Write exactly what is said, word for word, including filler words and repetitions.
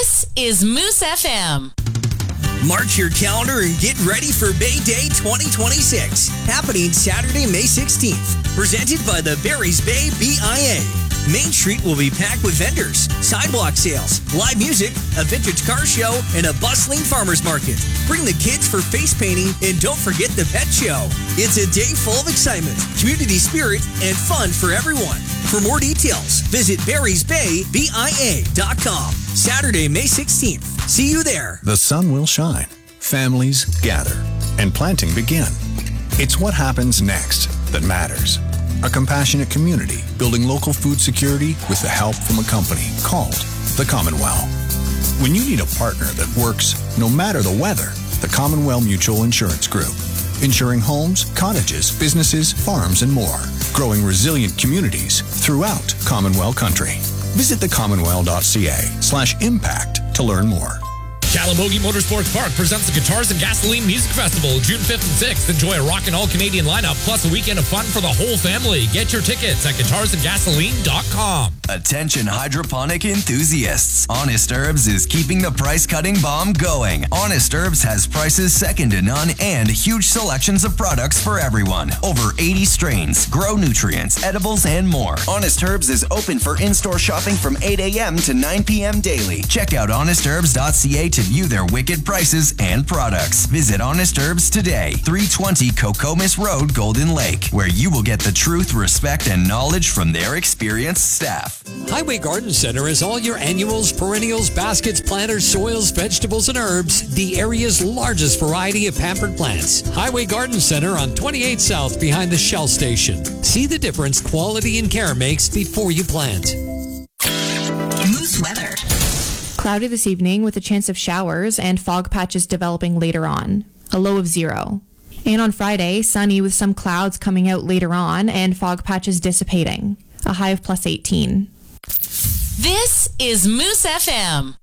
This is Moose F M. Mark your calendar and get ready for Bay Day twenty twenty-six, happening Saturday, May sixteenth. Presented by the Barry's Bay B I A. Main Street will be packed with vendors, sidewalk sales, live music, a vintage car show, and a bustling farmer's market. Bring the kids for face painting and don't forget the pet show. It's a day full of excitement, community spirit, and fun for everyone. For more details, visit barrys bay b i a dot com. Saturday, May sixteenth. See you there. The sun will shine, families gather, and planting begin. It's what happens next that matters. A compassionate community building local food security with the help from a company called the Commonwealth. When you need a partner that works no matter the weather, the Commonwealth Mutual Insurance Group. Insuring homes, cottages, businesses, farms, and more. Growing resilient communities throughout Commonwealth country. Visit the commonwealth dot c a slash impact to learn more. Calamogie Motorsports Park presents the Guitars and Gasoline Music Festival June fifth and sixth. Enjoy a rock and all-Canadian lineup plus a weekend of fun for the whole family. Get your tickets at guitars and gasoline dot com. Attention hydroponic enthusiasts. Honest Herbs is keeping the price-cutting bomb going. Honest Herbs has prices second to none and huge selections of products for everyone. Over eighty strains, grow nutrients, edibles, and more. Honest Herbs is open for in-store shopping from eight a.m. to nine p.m. daily. Check out honest herbs dot c a to view their wicked prices and products. Visit Honest Herbs today, three twenty Cocomas Road, Golden Lake, where you will get the truth, respect, and knowledge from their experienced staff. Highway Garden Center has all your annuals, perennials, baskets, planters, soils, vegetables, and herbs. The area's largest variety of pampered plants. Highway Garden Center on twenty-eight South behind the Shell Station. See the difference quality and care makes before you plant. Moose weather. Cloudy this evening with a chance of showers and fog patches developing later on. A low of zero. And on Friday, sunny with some clouds coming out later on and fog patches dissipating. A high of plus eighteen. This is Moose F M.